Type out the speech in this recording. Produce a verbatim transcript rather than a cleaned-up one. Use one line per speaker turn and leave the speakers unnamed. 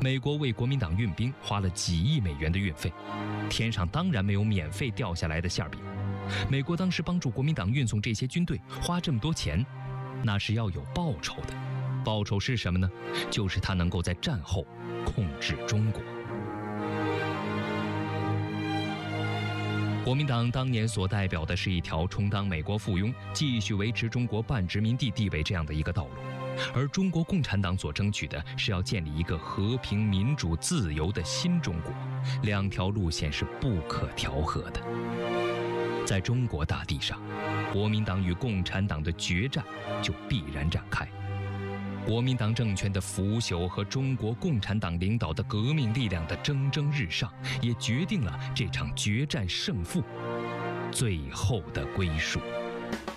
美国为国民党运兵花了几亿美元的运费，天上当然没有免费掉下来的馅饼。美国当时帮助国民党运送这些军队，花这么多钱，那是要有报酬的。报酬是什么呢？就是他能够在战后控制中国。国民党当年所代表的是一条充当美国附庸、继续维持中国半殖民地地位这样的一个道路，而中国共产党所争取的是要建立一个和平、民主、自由的新中国，两条路线是不可调和的。在中国大地上，国民党与共产党的决战就必然展开。国民党政权的腐朽和中国共产党领导的革命力量的蒸蒸日上，也决定了这场决战胜负最后的归属。